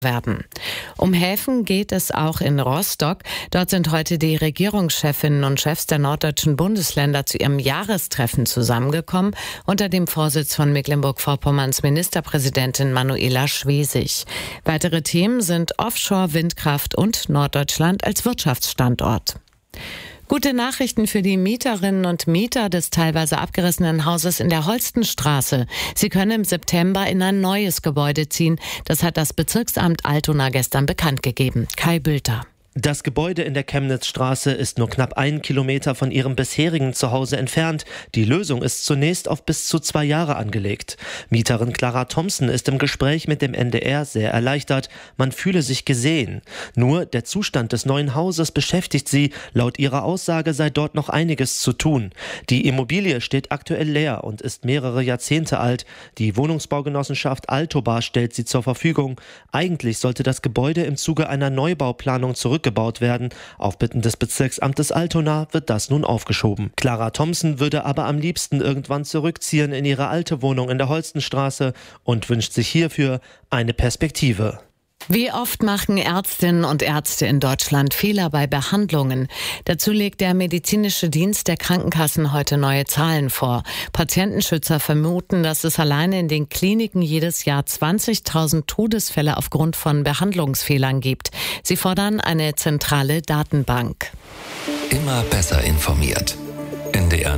werden. Um Häfen geht es auch in Rostock. Dort sind heute die Regierungschefinnen und Chefs der norddeutschen Bundesländer zu ihrem Jahrestreffen zusammengekommen, unter dem Vorsitz von Mecklenburg-Vorpommerns Ministerpräsidentin Manuela Schwesig. Weitere Themen sind Offshore, Windkraft und Norddeutschland als Wirtschaftsstandort. Gute Nachrichten für die Mieterinnen und Mieter des teilweise abgerissenen Hauses in der Holstenstraße. Sie können im September in ein neues Gebäude ziehen. Das hat das Bezirksamt Altona gestern bekannt gegeben. Kai Bülter. Das Gebäude in der Chemnitzstraße ist nur knapp 1 Kilometer von ihrem bisherigen Zuhause entfernt. Die Lösung ist zunächst auf bis zu 2 Jahre angelegt. Mieterin Clara Thompson ist im Gespräch mit dem NDR sehr erleichtert. Man fühle sich gesehen. Nur der Zustand des neuen Hauses beschäftigt sie. Laut ihrer Aussage sei dort noch einiges zu tun. Die Immobilie steht aktuell leer und ist mehrere Jahrzehnte alt. Die Wohnungsbaugenossenschaft Altobar stellt sie zur Verfügung. Eigentlich sollte das Gebäude im Zuge einer Neubauplanung zurückgebaut werden. Auf Bitten des Bezirksamtes Altona wird das nun aufgeschoben. Clara Thompson würde aber am liebsten irgendwann zurückziehen in ihre alte Wohnung in der Holstenstraße und wünscht sich hierfür eine Perspektive. Wie oft machen Ärztinnen und Ärzte in Deutschland Fehler bei Behandlungen? Dazu legt der medizinische Dienst der Krankenkassen heute neue Zahlen vor. Patientenschützer vermuten, dass es alleine in den Kliniken jedes Jahr 20.000 Todesfälle aufgrund von Behandlungsfehlern gibt. Sie fordern eine zentrale Datenbank. Immer besser informiert. NDR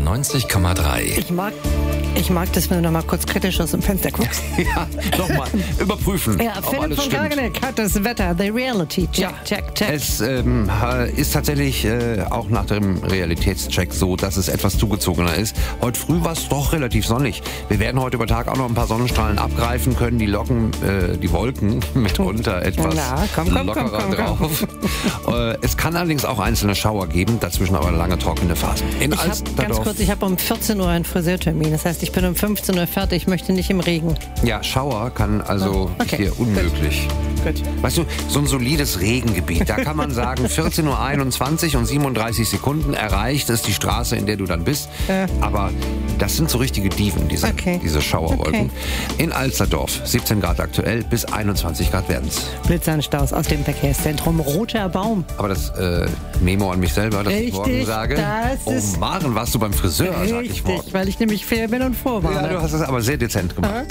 90,3. Ich mag das, wenn du noch mal kurz kritisch aus dem Fenster guckst. Ja, nochmal überprüfen, Ja, ob Philipp alles von stimmt. Kageneck hat das Wetter, the reality check, check. Es ist tatsächlich auch nach dem Realitätscheck so, dass es etwas zugezogener ist. Heute früh war es doch relativ sonnig. Wir werden heute über Tag auch noch ein paar Sonnenstrahlen abgreifen können, die locken die Wolken mitunter etwas lockerer drauf. Es kann allerdings auch einzelne Schauer geben, dazwischen aber lange trockene Phasen. Ich habe um 14 Uhr einen Friseurtermin, das heißt, ich bin um 15 Uhr fertig, ich möchte nicht im Regen. Ja, Schauer kann also hier unmöglich. Gut. Weißt du, so ein solides Regengebiet, da kann man sagen, 14.21 Uhr und 37 Sekunden erreicht ist die Straße, in der du dann bist. Aber das sind so richtige Dieven, diese Schauerwolken. In Alsterdorf, 17 Grad aktuell, bis 21 Grad werden's. Blitzanstaus aus dem Verkehrszentrum Roter Baum. Aber das Memo an mich selber, dass ich morgen sage, Maren, warst du beim Friseur, sag ich morgen. Weil ich nämlich fair bin und vorwarne. Ja, du hast es aber sehr dezent gemacht.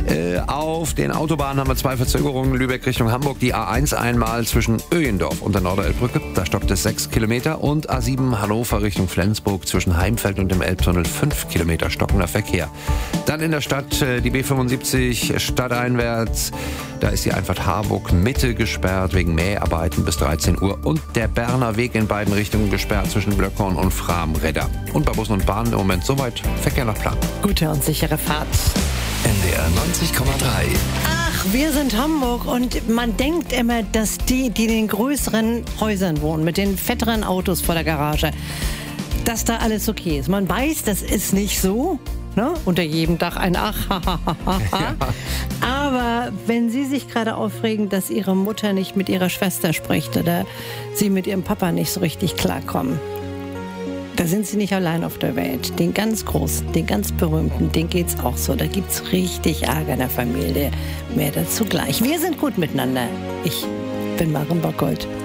Auf den Autobahnen haben wir 2 Verzögerungen. Lübeck Richtung Hamburg, die A1 einmal zwischen Öhendorf und der Norderelbbrücke. Da stockt es 6 Kilometer. Und A7 Hannover Richtung Flensburg zwischen Heimfeld und dem Elbtunnel 5 Kilometer stockender Verkehr. Dann in der Stadt die B75 stadteinwärts. Da ist die Einfahrt Harburg Mitte gesperrt wegen Mäharbeiten bis 13 Uhr. Und der Berner Weg in beiden Richtungen gesperrt zwischen Blöckhorn und Framredder. Und bei Bussen und Bahnen im Moment soweit Verkehr nach Plan. Gute und sichere Fahrt. NDR 90,3. Ach, wir sind Hamburg und man denkt immer, dass die in den größeren Häusern wohnen, mit den fetteren Autos vor der Garage, dass da alles okay ist. Man weiß, das ist nicht so. Ne? Unter jedem Dach ein Ach. Ja. Aber wenn Sie sich gerade aufregen, dass Ihre Mutter nicht mit ihrer Schwester spricht oder Sie mit Ihrem Papa nicht so richtig klarkommen, da sind Sie nicht allein auf der Welt. Den ganz Großen, den ganz Berühmten, den geht's auch so. Da gibt's richtig Ärger in der Familie. Mehr dazu gleich. Wir sind gut miteinander. Ich bin Maren Bockholt.